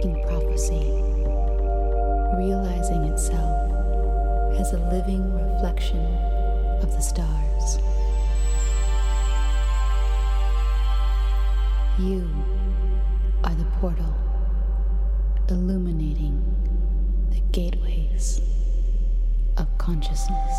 waking prophecy, realizing itself as a living reflection of the stars. You are the portal, illuminating the gateways of consciousness.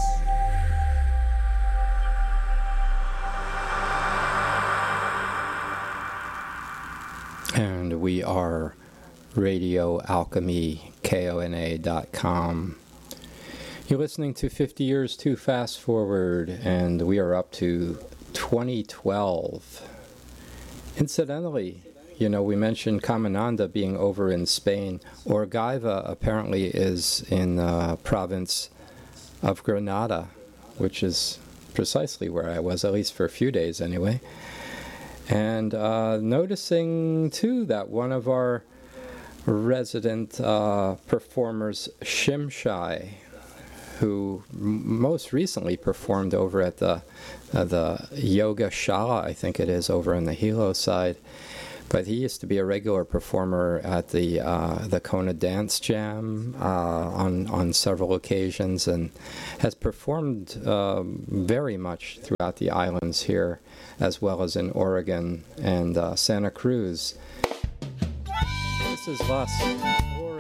And we are Radio Alchemy, KONA.com. You're listening to 50 Years Too Fast Forward, and we are up to 2012. Incidentally, we mentioned Caminanda being over in Spain. Orgaiva apparently is in the province of Granada, which is precisely where I was, at least for a few days anyway. And noticing, too, that one of our resident performers, Shimshai, who most recently performed over at the Yoga Shala, I think it is, over on the Hilo side. But he used to be a regular performer at the Kona Dance Jam on several occasions, and has performed very much throughout the islands here, as well as in Oregon and Santa Cruz. This is Lust.